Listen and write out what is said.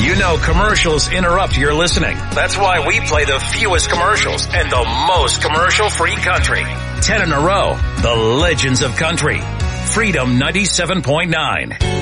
You know commercials interrupt your listening. That's why we play the fewest commercials and the most commercial-free country. 10 in a row. The Legends of Country. Freedom 97.9.